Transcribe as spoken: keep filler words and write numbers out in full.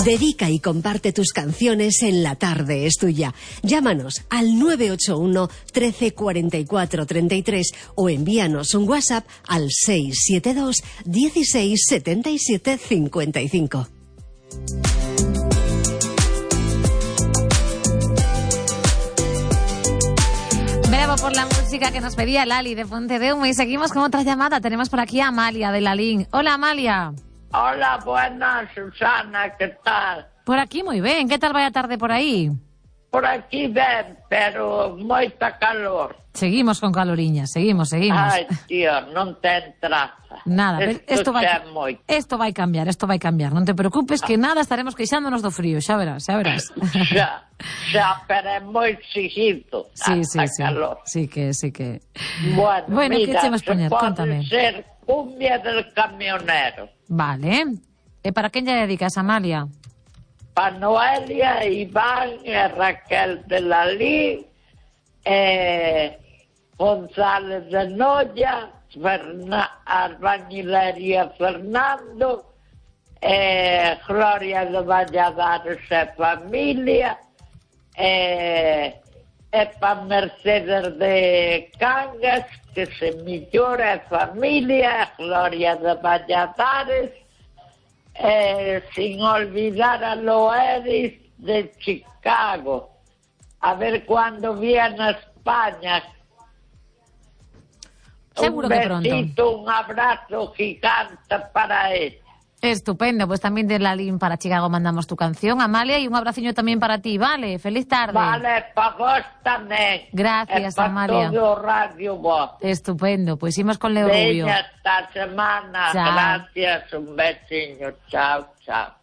Dedica y comparte tus canciones en La Tarde es Tuya. Llámanos al nueve ocho uno, trece, cuarenta y cuatro, treinta y tres o envíanos un WhatsApp al seis siete dos, dieciséis, setenta y siete, cincuenta y cinco. Bravo por la música que nos pedía Lali de Fonte de Humo. Y seguimos con otra llamada. Tenemos por aquí a Amalia de Lalín. Hola, Amalia. Hola, buenas, Susana, ¿qué tal? Por aquí muy bien. ¿Qué tal vaya tarde por ahí? Por aquí ben, pero moita calor. Seguimos con caloriñas, seguimos, seguimos. Ai, tío, non ten traza. Nada, Esto esto vai, moito. esto vai cambiar, esto vai cambiar. Non te preocupes que nada estaremos queixándonos do frío, xa verás, xa verás. Xa, xa, pero é moi seguido. Sí, sí, sí. Calor. Sí que, sí que. Bueno, bueno mira, que chemos poñer, se pode contame. ser cumbia del camionero. Vale. E para quen lle dedicas, Amalia? Pa Noelia, Iván, e Raquel de Lalín, e González de Noia, Ferna, Albañilería Fernando, e Gloria de Valladares e familia, e, e pa Mercedes de Cangas, que se millora e familia, Gloria de Valladares, Eh, sin olvidar a Loeris de Chicago. A ver cuándo viene a España. Seguro un que pronto. besito, un abrazo gigante para ella. Estupendo, pues también de Lalín para Chicago mandamos tu canción, Amalia, y un abraciño también para ti, vale, feliz tarde. Vale, para vos tamén. Gracias, e Amalia. para todo o radio vos. Estupendo, pues imos con Leo Rubio. Veña esta semana, Chao. gracias, un besiño, chao, chao.